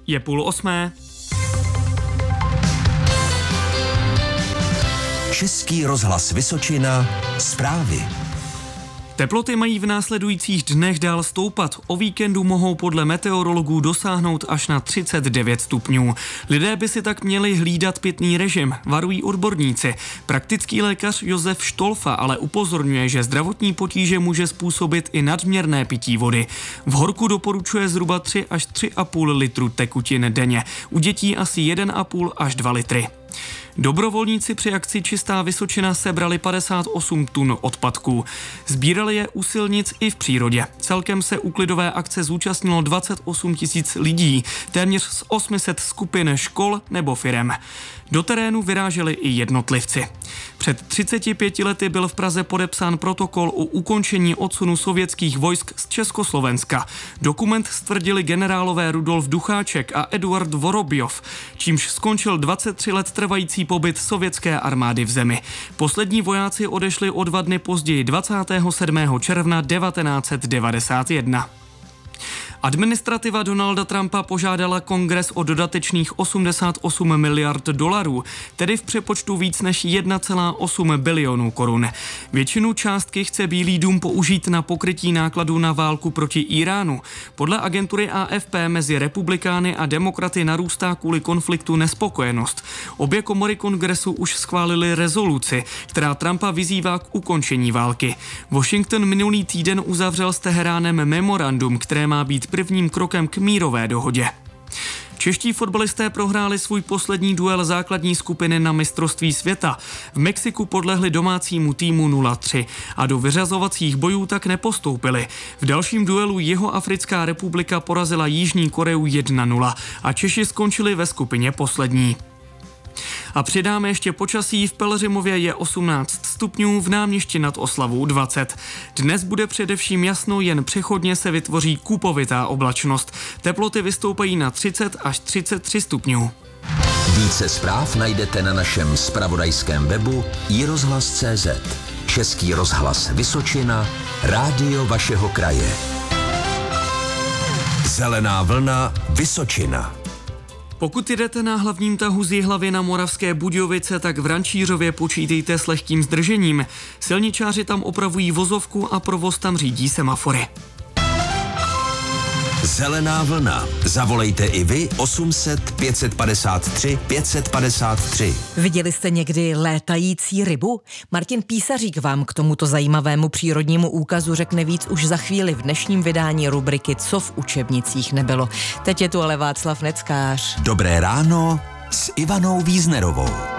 Je 7:30. Český rozhlas Vysočina, zprávy. Teploty mají v následujících dnech dál stoupat. O víkendu mohou podle meteorologů dosáhnout až na 39 stupňů. Lidé by si tak měli hlídat pitný režim, varují odborníci. Praktický lékař Josef Štolfa ale upozorňuje, že zdravotní potíže může způsobit i nadměrné pití vody. V horku doporučuje zhruba 3 až 3,5 litru tekutin denně. U dětí asi 1,5 až 2 litry. Dobrovolníci při akci Čistá Vysočina sebrali 58 tun odpadků. Sbírali je u silnic i v přírodě. Celkem se úklidové akce zúčastnilo 28 000 lidí, téměř z 800 skupin škol nebo firem. Do terénu vyráželi i jednotlivci. Před 35 lety byl v Praze podepsán protokol o ukončení odsunu sovětských vojsk z Československa. Dokument stvrdili generálové Rudolf Ducháček a Eduard Vorobjov, čímž skončil 23 let trvající pobyt sovětské armády v zemi. Poslední vojáci odešli o 2 dny později 27. června 1991. Administrativa Donalda Trumpa požádala Kongres o dodatečných 88 miliard dolarů, tedy v přepočtu víc než 1,8 bilionu korun. Většinu částky chce Bílý dům použít na pokrytí nákladů na válku proti Iránu. Podle agentury AFP mezi republikány a demokraty narůstá kvůli konfliktu nespokojenost. Obě komory Kongresu už schválily rezoluci, která Trumpa vyzývá k ukončení války. Washington minulý týden uzavřel s Teheránem memorandum, které má být prvním krokem k mírové dohodě. Čeští fotbalisté prohráli svůj poslední duel základní skupiny na mistrovství světa. V Mexiku podlehli domácímu týmu 0-3 a do vyřazovacích bojů tak nepostoupili. V dalším duelu Jihoafrická republika porazila Jižní Koreu 1-0 a Češi skončili ve skupině poslední. A přidáme ještě počasí. V Pelhřimově je 18 stupňů, v Náměšti nad Oslavou 20. Dnes bude především jasno, jen přechodně se vytvoří kůpovitá oblačnost. Teploty vystoupají na 30 až 33 stupňů. Více zpráv najdete na našem zpravodajském webu iRozhlas.cz. Český rozhlas Vysočina, rádio vašeho kraje. Zelená vlna Vysočina. Pokud jdete na hlavním tahu z Jihlavy na Moravské Budějovice, tak v Rančířově počítejte s lehkým zdržením. Silničáři tam opravují vozovku a provoz tam řídí semafory. Zelená vlna. Zavolejte i vy 800 553 553. Viděli jste někdy létající rybu? Martin Písařík vám k tomuto zajímavému přírodnímu úkazu řekne víc už za chvíli v dnešním vydání rubriky Co v učebnicích nebylo. Teď je tu ale Václav Neckář. Dobré ráno s Ivanou Víznerovou.